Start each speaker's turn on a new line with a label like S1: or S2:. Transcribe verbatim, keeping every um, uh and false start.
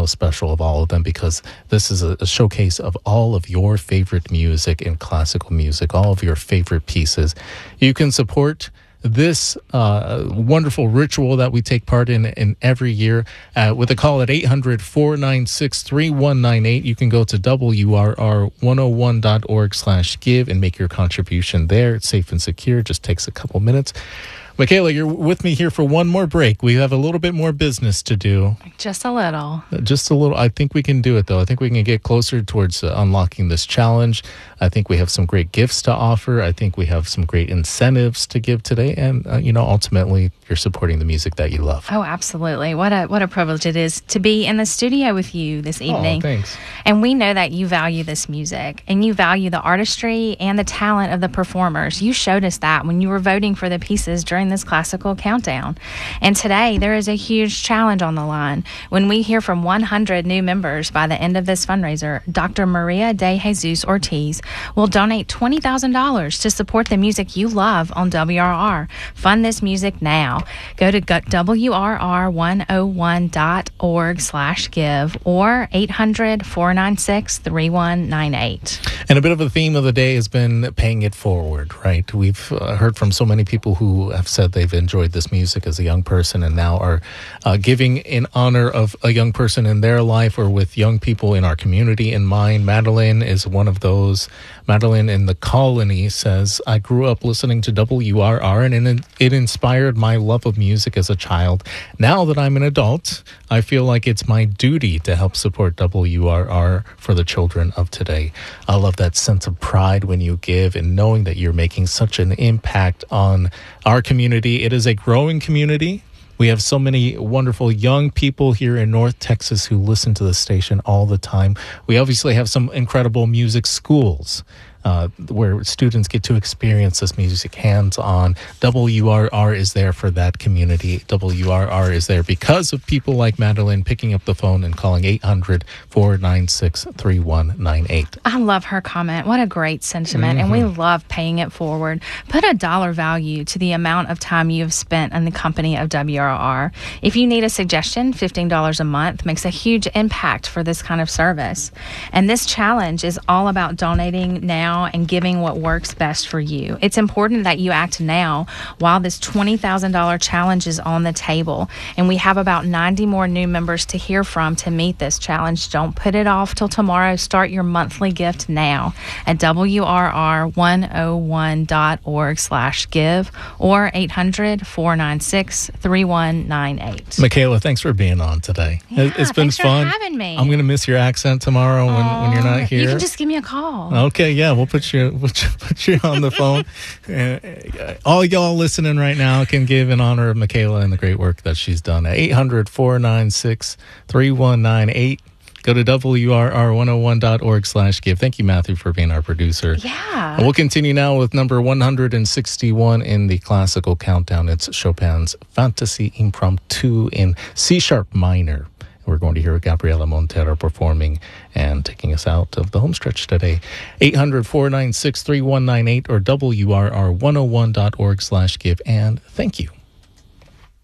S1: most special of all of them, because this is a, a showcase of all of your favorite music in classical music, all of your favorite pieces. You can support this uh, wonderful ritual that we take part in in every year uh, with a call at eight hundred, four nine six, three one nine eight. You can go to W R R one oh one dot org slash give and make your contribution there. It's safe and secure. Just takes a couple minutes. Michaela, you're with me here for one more break. We have a little bit more business to do.
S2: Just a little.
S1: Just a little. I think we can do it, though. I think we can get closer towards uh, unlocking this challenge. I think we have some great gifts to offer. I think we have some great incentives to give today. And, uh, you know, ultimately, you're supporting the music that you love.
S2: Oh, absolutely. What a what a privilege it is to be in the studio with you this evening.
S1: Oh, thanks.
S2: And we know that you value this music, and you value the artistry and the talent of the performers. You showed us that when you were voting for the pieces during this classical countdown. And today, there is a huge challenge on the line. When we hear from one hundred new members by the end of this fundraiser, Doctor Maria de Jesus Ortiz will donate twenty thousand dollars to support the music you love on W R R. Fund this music now. Go to W R R one oh one dot org slash give or eight hundred, four nine six, three one nine eight.
S1: And a bit of a theme of the day has been paying it forward, right? We've uh, heard from so many people who have said they've enjoyed this music as a young person and now are uh, giving in honor of a young person in their life or with young people in our community in mind. Madeline is one of those. Madeline in the Colony says, I grew up listening to W R R and it, it inspired my love of music as a child. Now that I'm an adult, I feel like it's my duty to help support W R R for the children of today. I love that sense of pride when you give and knowing that you're making such an impact on our community. It is a growing community. We have so many wonderful young people here in North Texas who listen to the station all the time. We obviously have some incredible music schools uh, where students get to experience this music hands-on. W R R is there for that community. W R R is there because of people like Madeline picking up the phone and calling eight hundred, four nine six, three one nine eight.
S2: I love her comment. What a great sentiment. Mm-hmm. And we love paying it forward. Put a dollar value to the amount of time you have spent in the company of W R R. If you need a suggestion, fifteen dollars a month makes a huge impact for this kind of service. And this challenge is all about donating now and giving what works best for you. It's important that you act now while this twenty thousand dollars challenge is on the table. And we have about ninety more new members to hear from to meet this challenge. Don't put it off till tomorrow. Start your monthly gift now at W R R one oh one dot org slash give or eight hundred, four nine six, three one nine eight.
S1: Michaela, thanks for being on today.
S2: Yeah,
S1: it's been
S2: thanks
S1: fun.
S2: for having me.
S1: I'm going to miss your accent tomorrow when,
S2: Aww,
S1: when you're not here.
S2: You can just give me a call.
S1: Okay, yeah, we'll put you we'll put you on the phone. uh, all y'all listening right now can give in honor of Michaela and the great work that she's done at eight hundred, four nine six, three one nine eight. Go to W R R one oh one dot org slash give. Thank you, Matthew, for being our producer.
S2: Yeah.
S1: And we'll continue now with number one hundred sixty-one in the classical countdown. It's Chopin's Fantasy Impromptu in C sharp minor. We're going to hear Gabriela Montero performing and taking us out of the home stretch today. eight hundred, four nine six, three one nine eight or W R R one oh one dot org slash give. And thank you.